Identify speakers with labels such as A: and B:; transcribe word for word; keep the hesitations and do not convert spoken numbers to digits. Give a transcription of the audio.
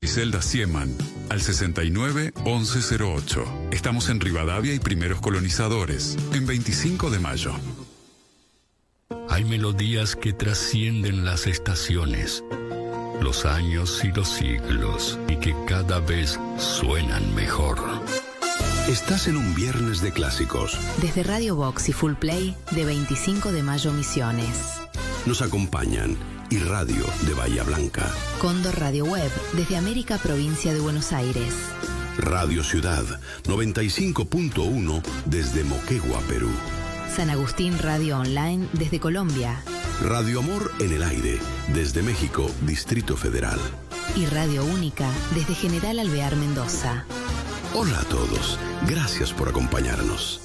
A: Zelda Sieman, al sesenta y nueve, once cero ocho. Estamos en Rivadavia y Primeros Colonizadores, en veinticinco de mayo.
B: Hay melodías que trascienden las estaciones, los años y los siglos, y que cada vez suenan mejor.
C: Estás en un viernes de clásicos.
D: Desde Radio Box y Full Play de veinticinco de mayo Misiones.
C: Nos acompañan y Radio de Bahía Blanca.
D: Cóndor Radio Web desde América, provincia de Buenos Aires.
C: Radio Ciudad noventa y cinco punto uno desde Moquegua, Perú.
D: San Agustín Radio Online desde Colombia.
C: Radio Amor en el Aire desde México, Distrito Federal.
D: Y Radio Única desde General Alvear, Mendoza.
C: Hola a todos, gracias por acompañarnos.